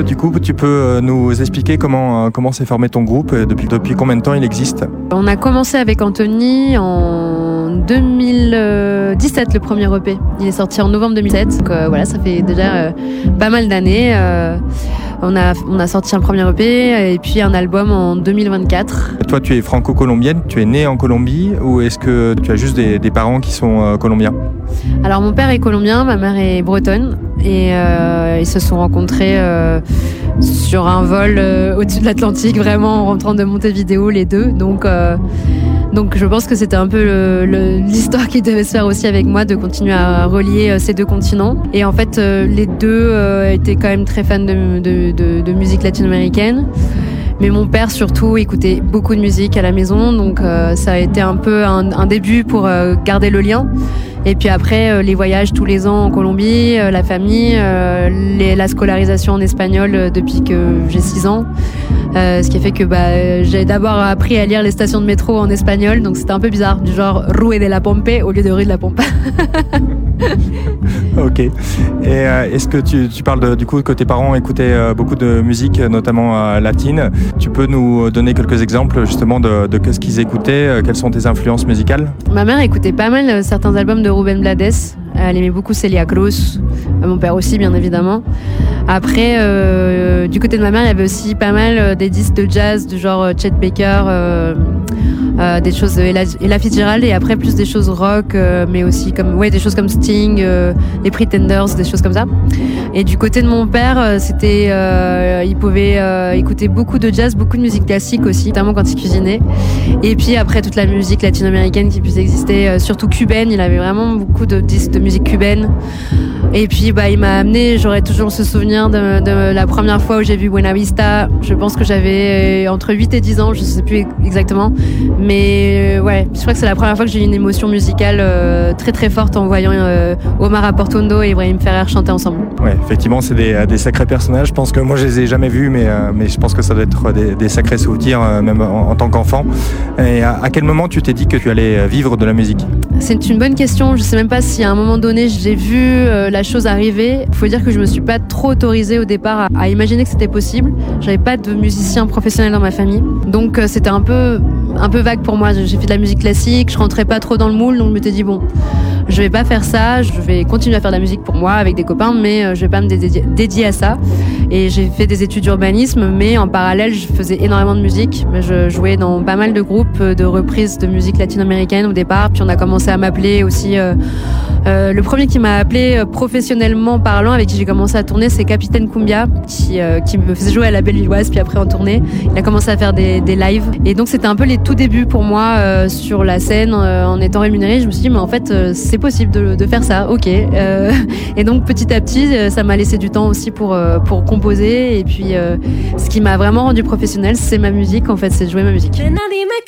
du coup, tu peux nous expliquer comment s'est formé ton groupe et depuis combien de temps il existe? On a commencé avec Anthony en 2017, le premier EP. Il est sorti en novembre 2007. Donc voilà, ça fait déjà pas mal d'années. On a sorti un premier EP et puis un album en 2024. Toi, tu es franco-colombienne, tu es née en Colombie ou est-ce que tu as juste des parents qui sont colombiens? Alors mon père est colombien, ma mère est bretonne et ils se sont rencontrés sur un vol au-dessus de l'Atlantique, vraiment en rentrant de Montevideo les deux. Donc je pense que c'était un peu l'histoire qui devait se faire aussi avec moi, de continuer à relier ces deux continents. Et en fait, les deux étaient quand même très fans de musique latino-américaine. Mais mon père surtout écoutait beaucoup de musique à la maison, donc ça a été un peu un début pour garder le lien. Et puis après, les voyages tous les ans en Colombie, la famille, la scolarisation en espagnol depuis que j'ai 6 ans. Ce qui a fait que j'ai d'abord appris à lire les stations de métro en espagnol, donc c'était un peu bizarre, du genre Rue de la Pompe au lieu de Rue de la Pompe. Ok. Et est-ce que tu parles du coup que tes parents écoutaient beaucoup de musique, notamment latine? Tu peux nous donner quelques exemples justement de ce qu'ils écoutaient? Quelles sont tes influences musicales? Ma mère écoutait pas mal certains albums de Rubén Blades. Elle aimait beaucoup Celia Cruz. Mon père aussi, bien évidemment. Après, du côté de ma mère, il y avait aussi pas mal des disques de jazz du genre Chet Baker, des choses de Ella Fitzgerald, et après plus des choses rock, mais aussi des choses comme Sting, les Pretenders, des choses comme ça. Et du côté de mon père, il pouvait écouter beaucoup de jazz, beaucoup de musique classique aussi, notamment quand il cuisinait. Et puis après, toute la musique latino-américaine qui puisse exister, surtout cubaine. Il avait vraiment beaucoup de disques de musique cubaine. Et puis il m'a amené, j'aurai toujours ce souvenir de la première fois où j'ai vu Buena Vista. Je pense que j'avais entre 8 et 10 ans, je sais plus exactement. Mais je crois que c'est la première fois que j'ai eu une émotion musicale très très forte en voyant Omar Aportuondo et Ibrahim Ferrer chanter ensemble. Ouais, effectivement, c'est des sacrés personnages. Je pense que moi je les ai jamais vus, mais je pense que ça doit être des sacrés souvenirs, même en tant qu'enfant. Et à quel moment tu t'es dit que tu allais vivre de la musique? C'est une bonne question. Je sais même pas si à un moment donné j'ai vu la chose arriver. Il faut dire que je me suis pas trop autorisée au départ à imaginer que c'était possible. J'avais pas de musicien professionnel dans ma famille, donc c'était un peu vague pour moi. J'ai fait de la musique classique, je rentrais pas trop dans le moule, donc je m'étais dit je vais pas faire ça, je vais continuer à faire de la musique pour moi avec des copains, mais je vais pas me dédier à ça. Et j'ai fait des études d'urbanisme, mais en parallèle je faisais énormément de musique. Je jouais dans pas mal de groupes de reprises de musique latino-américaine au départ, puis on a commencé à m'appeler aussi. Le premier qui m'a appelé professionnellement parlant, avec qui j'ai commencé à tourner, c'est Capitaine Cumbia, qui me faisait jouer à la Bellevilloise, puis après en tournée. Il a commencé à faire des lives. Et donc c'était un peu les tout débuts pour moi sur la scène, en étant rémunérée. Je me suis dit, mais en fait, c'est possible de faire ça, ok. Et donc petit à petit, ça m'a laissé du temps aussi pour composer. Et puis ce qui m'a vraiment rendu professionnelle, c'est ma musique, en fait, c'est de jouer ma musique.